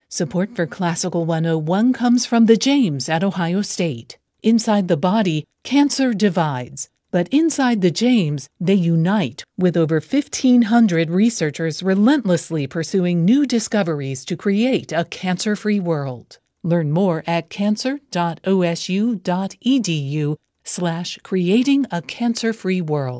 Support for Classical 101 comes from the James at Ohio State. Inside the body, cancer divides, but inside the James, they unite, with over 1,500 researchers relentlessly pursuing new discoveries to create a cancer-free world. Learn more at cancer.osu.edu/creating a cancer-free world.